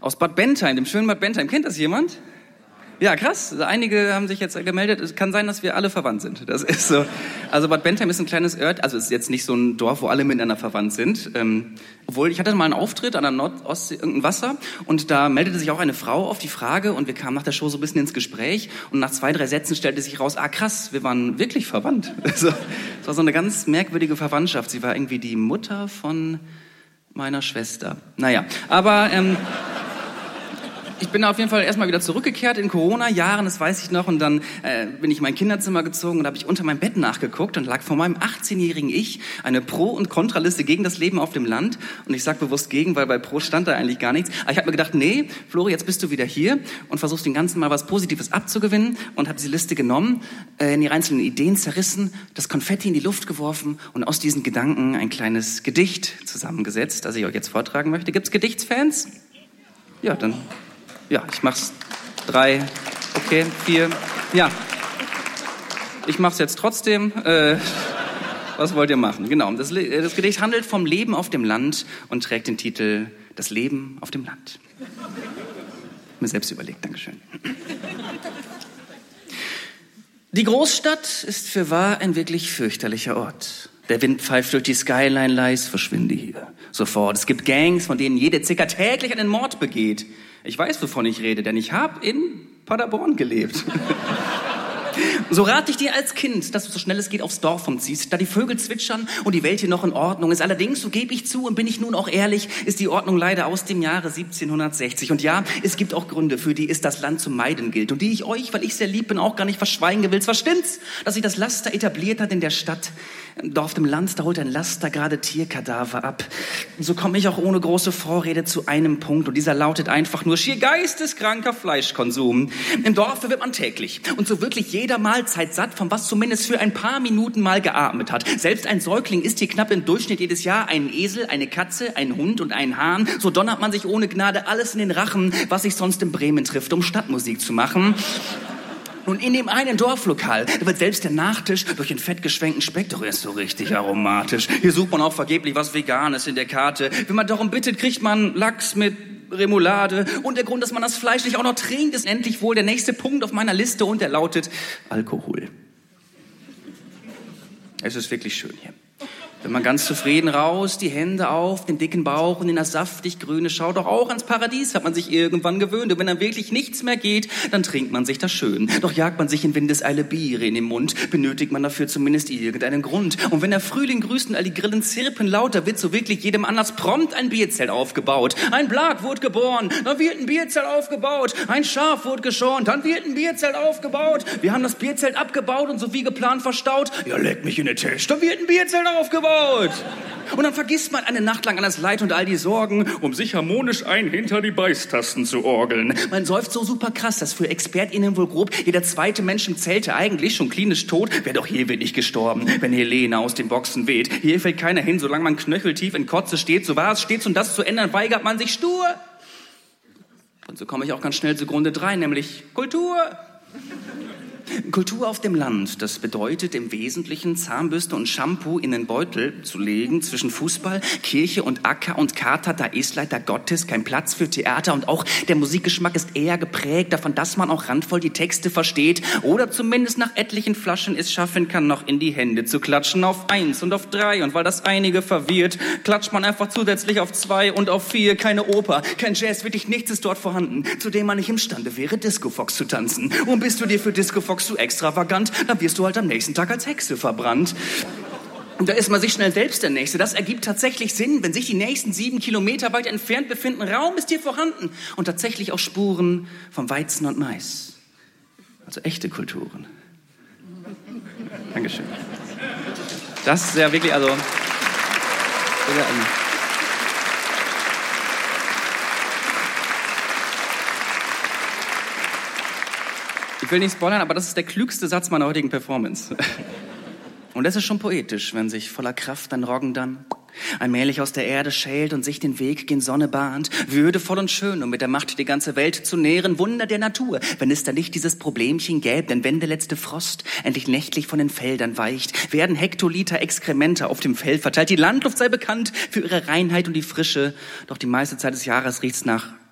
aus Bad Bentheim, dem schönen Bad Bentheim. Kennt das jemand? Ja, krass. Einige haben sich jetzt gemeldet. Es kann sein, dass wir alle verwandt sind. Das ist so. Also Bad Bentheim ist ein kleines Ort. Also es ist jetzt nicht so ein Dorf, wo alle miteinander verwandt sind. Obwohl, ich hatte mal einen Auftritt an der Nordostsee, irgendein Wasser. Und da meldete sich auch eine Frau auf die Frage. Und wir kamen nach der Show so ein bisschen ins Gespräch. Und nach 2, 3 Sätzen stellte sich raus, krass, wir waren wirklich verwandt. Also, es war so eine ganz merkwürdige Verwandtschaft. Sie war irgendwie die Mutter von meiner Schwester. Naja, aber... Ich bin auf jeden Fall erstmal wieder zurückgekehrt in Corona-Jahren, das weiß ich noch. Und dann bin ich in mein Kinderzimmer gezogen und habe ich unter meinem Bett nachgeguckt und lag vor meinem 18-jährigen Ich eine Pro- und Kontraliste gegen das Leben auf dem Land. Und ich sage bewusst gegen, weil bei Pro stand da eigentlich gar nichts. Aber ich habe mir gedacht, nee, Flori, jetzt bist du wieder hier und versuchst den ganzen Mal was Positives abzugewinnen. Und habe diese Liste genommen, in die einzelnen Ideen zerrissen, das Konfetti in die Luft geworfen und aus diesen Gedanken ein kleines Gedicht zusammengesetzt, das ich euch jetzt vortragen möchte. Gibt's Gedichtsfans? Ja, dann... Ja, ich mach's 3, okay, 4, ja. Ich mach's jetzt trotzdem. Was wollt ihr machen? Genau, das Gedicht handelt vom Leben auf dem Land und trägt den Titel Das Leben auf dem Land. Mir selbst überlegt, Dankeschön. Die Großstadt ist fürwahr ein wirklich fürchterlicher Ort. Der Wind pfeift durch die Skyline leis, verschwinde hier sofort. Es gibt Gangs, von denen jede Zicker täglich einen Mord begeht. Ich weiß, wovon ich rede, denn ich habe in Paderborn gelebt. So rate ich dir als Kind, dass du so schnell es geht aufs Dorf umziehst, da die Vögel zwitschern und die Welt hier noch in Ordnung ist. Allerdings, so gebe ich zu und bin ich nun auch ehrlich, ist die Ordnung leider aus dem Jahre 1760. Und ja, es gibt auch Gründe, für die es das Land zu meiden gilt. Und die ich euch, weil ich sehr lieb bin, auch gar nicht verschweigen will. Zwar stimmt's, dass sich das Laster etabliert hat in der Stadt. Doch auf dem Land, da holt ein Laster gerade Tierkadaver ab. So komme ich auch ohne große Vorrede zu einem Punkt. Und dieser lautet einfach nur schier geisteskranker Fleischkonsum. Im Dorf wird man täglich und so wirklich jeder Mahlzeit satt, von was zumindest für ein paar Minuten mal geatmet hat. Selbst ein Säugling isst hier knapp im Durchschnitt jedes Jahr einen Esel, eine Katze, einen Hund und einen Hahn. So donnert man sich ohne Gnade alles in den Rachen, was sich sonst in Bremen trifft, um Stadtmusik zu machen. Und in dem einen Dorflokal, da wird selbst der Nachtisch durch den fettgeschwenkten Speck, doch erst so richtig aromatisch. Hier sucht man auch vergeblich was Veganes in der Karte. Wenn man darum bittet, kriegt man Lachs mit Remoulade. Und der Grund, dass man das Fleisch nicht auch noch trinkt, ist endlich wohl der nächste Punkt auf meiner Liste und der lautet Alkohol. Es ist wirklich schön hier. Wenn man ganz zufrieden raus, die Hände auf, den dicken Bauch und in das saftig Grüne schaut, doch auch ans Paradies hat man sich irgendwann gewöhnt. Und wenn dann wirklich nichts mehr geht, dann trinkt man sich das schön. Doch jagt man sich in Windeseile Biere in den Mund, benötigt man dafür zumindest irgendeinen Grund. Und wenn der Frühling grüßt und all die Grillen zirpen lauter, wird so wirklich jedem Anlass prompt ein Bierzelt aufgebaut. Ein Blatt wurde geboren, dann wird ein Bierzelt aufgebaut. Ein Schaf wurde geschoren, dann wird ein Bierzelt aufgebaut. Wir haben das Bierzelt abgebaut und so wie geplant verstaut. Ja, leck mich in den Tisch, dann wird ein Bierzelt aufgebaut. Und dann vergisst man eine Nacht lang an das Leid und all die Sorgen, um sich harmonisch ein hinter die Beißtasten zu orgeln. Man säuft so super krass, dass für ExpertInnen wohl grob jeder zweite Mensch im Zelte eigentlich schon klinisch tot. Wer doch hier wirklich gestorben, wenn Helene aus den Boxen weht. Hier fällt keiner hin, solange man knöcheltief in Kotze steht. So war es stets und das zu ändern, weigert man sich stur. Und so komme ich auch ganz schnell zu Grunde 3, nämlich Kultur. Kultur auf dem Land, das bedeutet im Wesentlichen Zahnbürste und Shampoo in den Beutel zu legen zwischen Fußball, Kirche und Acker und Kater. Da ist leider Gottes kein Platz für Theater und auch der Musikgeschmack ist eher geprägt davon, dass man auch randvoll die Texte versteht oder zumindest nach etlichen Flaschen es schaffen kann, noch in die Hände zu klatschen auf 1 und auf 3 und weil das einige verwirrt, klatscht man einfach zusätzlich auf 2 und auf 4. Keine Oper, kein Jazz, wirklich nichts ist dort vorhanden, zu dem man nicht imstande wäre, Disco Fox zu tanzen. Und bist du dir für Disco Fox zu extravagant, dann wirst du halt am nächsten Tag als Hexe verbrannt. Und da ist man sich schnell selbst der Nächste. Das ergibt tatsächlich Sinn, wenn sich die nächsten 7 Kilometer weit entfernt befinden. Raum ist hier vorhanden und tatsächlich auch Spuren vom Weizen und Mais. Also echte Kulturen. Dankeschön. Das ist ja wirklich, also... Ich will nicht spoilern, aber das ist der klügste Satz meiner heutigen Performance. Und das ist schon poetisch, wenn sich voller Kraft ein Roggen dann allmählich aus der Erde schält und sich den Weg gen Sonne bahnt, würdevoll und schön, um mit der Macht die ganze Welt zu nähren, Wunder der Natur, wenn es da nicht dieses Problemchen gäbe, denn wenn der letzte Frost endlich nächtlich von den Feldern weicht, werden Hektoliter Exkremente auf dem Feld verteilt. Die Landluft sei bekannt für ihre Reinheit und die Frische, doch die meiste Zeit des Jahres riecht's nach